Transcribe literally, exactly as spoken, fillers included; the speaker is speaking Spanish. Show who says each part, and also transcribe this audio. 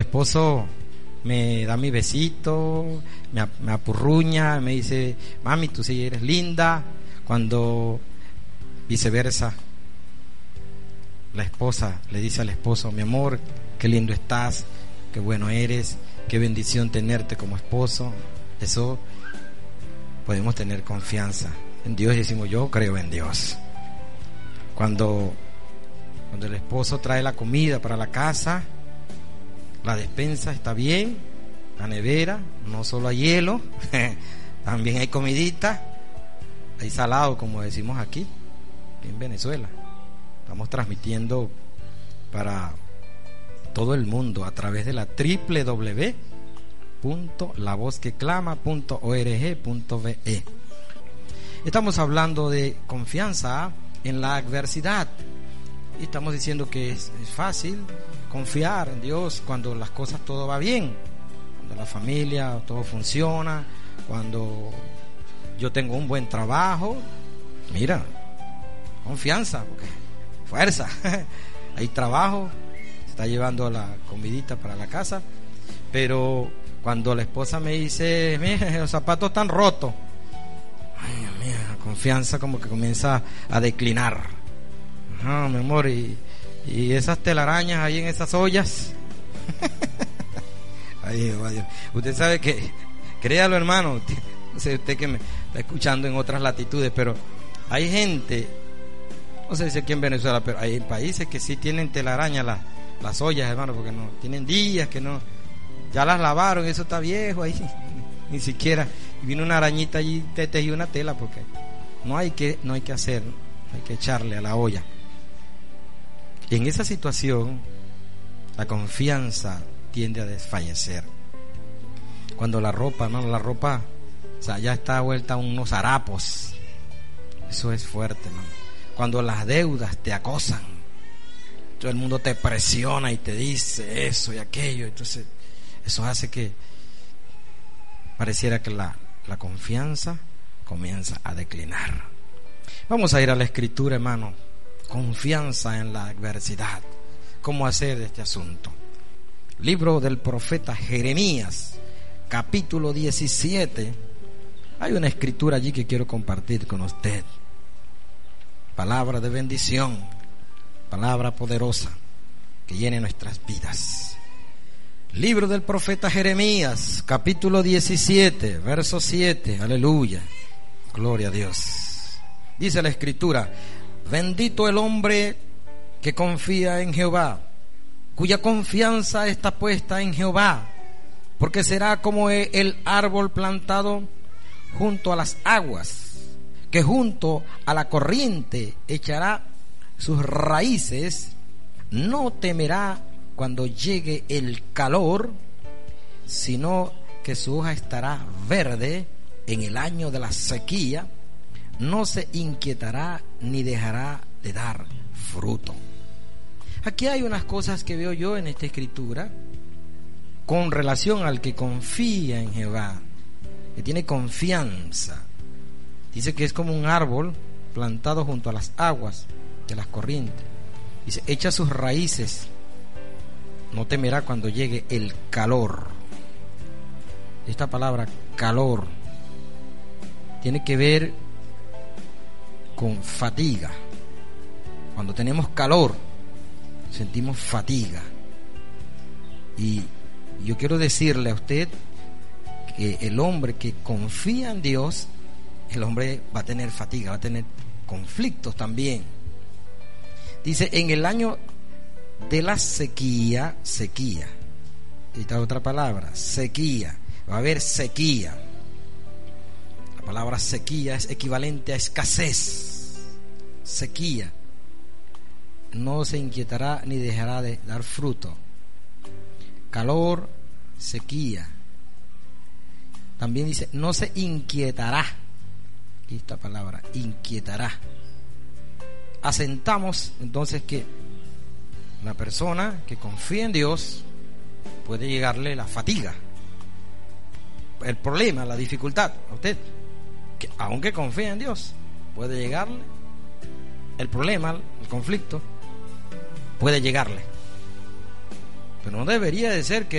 Speaker 1: esposo me da mi besito, me, me apurruña, me dice, mami, tú sí eres linda. Cuando viceversa, la esposa le dice al esposo, mi amor, qué lindo estás, qué bueno eres, qué bendición tenerte como esposo. Eso podemos tener confianza en Dios y decimos, yo creo en Dios. Cuando, cuando el esposo trae la comida para la casa, la despensa está bien, la nevera, no solo hay hielo, también hay comidita, hay salado, como decimos aquí en Venezuela. Estamos transmitiendo para todo el mundo a través de la doble u doble u doble u punto la voz que clama punto org punto be. Estamos hablando de confianza en la adversidad y estamos diciendo que es, es fácil confiar en Dios cuando las cosas todo va bien, cuando la familia todo funciona, cuando yo tengo un buen trabajo. Mira, confianza, porque fuerza, hay trabajo, se está llevando la comidita para la casa. Pero cuando la esposa me dice, mira, los zapatos están rotos, ay, Dios mío, la confianza como que comienza a declinar. Ajá, mi amor, y, y esas telarañas ahí en esas ollas. Ay, Dios. Usted sabe que, créalo, hermano, no sé usted que me está escuchando en otras latitudes, pero hay gente, no sé si aquí en Venezuela, pero hay países que sí tienen telarañas las, las ollas, hermano, porque no tienen días que no, ya las lavaron, eso está viejo ahí, ni siquiera vino una arañita allí, te tejió una tela, porque no hay que, no hay que hacer, hay que echarle a la olla. Y en esa situación la confianza tiende a desfallecer. Cuando la ropa, hermano, la ropa, o sea, ya está vuelta a unos harapos. Eso es fuerte, hermano. Cuando las deudas te acosan, todo el mundo te presiona y te dice eso y aquello, entonces eso hace que pareciera que la, la confianza comienza a declinar. Vamos a ir a la escritura, hermano. Confianza en la adversidad. ¿Cómo hacer este asunto? Libro del profeta Jeremías, capítulo diecisiete. Hay una escritura allí que quiero compartir con usted. Palabra de bendición, palabra poderosa que llene nuestras vidas. Libro del profeta Jeremías, capítulo diecisiete, verso siete. Aleluya, gloria a Dios. Dice la escritura: bendito el hombre que confía en Jehová, cuya confianza está puesta en Jehová, porque será como el árbol plantado junto a las aguas, que junto a la corriente echará sus raíces, no temerá cuando llegue el calor, sino que su hoja estará verde en el año de la sequía, no se inquietará ni dejará de dar fruto. Aquí hay unas cosas que veo yo en esta escritura con relación al que confía en Jehová, que tiene confianza. Dice que es como un árbol plantado junto a las aguas de las corrientes. Dice, echa sus raíces, no temerá cuando llegue el calor. Esta palabra calor tiene que ver con fatiga. Cuando tenemos calor, sentimos fatiga. Y yo quiero decirle a usted que el hombre que confía en Dios, el hombre va a tener fatiga, va a tener conflictos también. Dice, en el año de la sequía, sequía. Esta otra palabra, sequía. Va a haber sequía. La palabra sequía es equivalente a escasez. Sequía. No se inquietará ni dejará de dar fruto. Calor, sequía. También dice, no se inquietará. Esta palabra, inquietará. Asentamos entonces que la persona que confía en Dios puede llegarle la fatiga, el problema, la dificultad a usted, que aunque confía en Dios, puede llegarle el problema, el conflicto, puede llegarle, pero no debería de ser que